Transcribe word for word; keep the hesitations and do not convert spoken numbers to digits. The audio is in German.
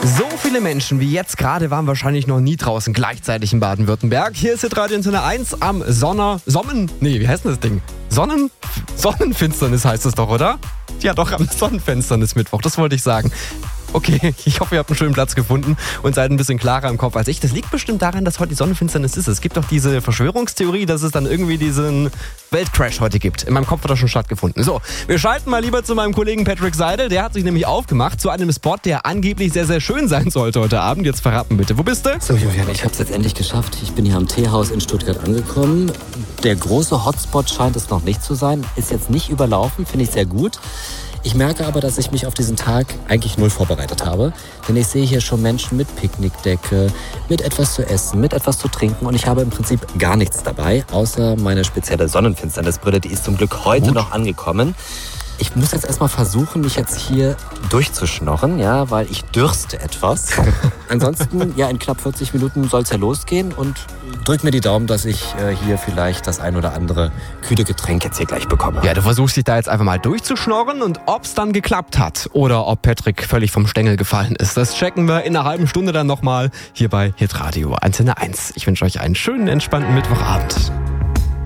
So viele Menschen wie jetzt gerade waren wahrscheinlich noch nie draußen gleichzeitig in Baden-Württemberg. Hier ist Hitradio Antenne eins am Sonner... Sommen... Nee, wie heißt denn das Ding? Sonnen... Sonnenfinsternis heißt es doch, oder? Ja, doch, am Sonnenfinsternis Mittwoch, das wollte ich sagen. Okay, ich hoffe, ihr habt einen schönen Platz gefunden und seid ein bisschen klarer im Kopf als ich. Das liegt bestimmt daran, dass heute die Sonnenfinsternis ist. Es gibt doch diese Verschwörungstheorie, dass es dann irgendwie diesen Weltcrash heute gibt. In meinem Kopf hat das schon stattgefunden. So, wir schalten mal lieber zu meinem Kollegen Patrick Seidel. Der hat sich nämlich aufgemacht zu einem Spot, der angeblich sehr, sehr schön sein sollte heute Abend. Jetzt verraten bitte, wo bist du? So, Julian, ich hab's jetzt endlich geschafft. Ich bin hier am Teehaus in Stuttgart angekommen. Der große Hotspot scheint es noch nicht zu sein. Ist jetzt nicht überlaufen, finde ich sehr gut. Ich merke aber, dass ich mich auf diesen Tag eigentlich null vorbereitet habe. Denn ich sehe hier schon Menschen mit Picknickdecke, mit etwas zu essen, mit etwas zu trinken. Und ich habe im Prinzip gar nichts dabei, außer meine spezielle Sonnenfinsternisbrille. Die ist zum Glück heute Gut. noch angekommen. Ich muss jetzt erstmal versuchen, mich jetzt hier durchzuschnorren, ja, weil ich dürste etwas. Ansonsten, ja, in knapp vierzig Minuten soll es ja losgehen und drück mir die Daumen, dass ich äh, hier vielleicht das ein oder andere kühle Getränk jetzt hier gleich bekomme. Ja, du versuchst dich da jetzt einfach mal durchzuschnorren und ob's dann geklappt hat oder ob Patrick völlig vom Stängel gefallen ist, das checken wir in einer halben Stunde dann nochmal hier bei Hitradio Antenne eins. Ich wünsche euch einen schönen, entspannten Mittwochabend.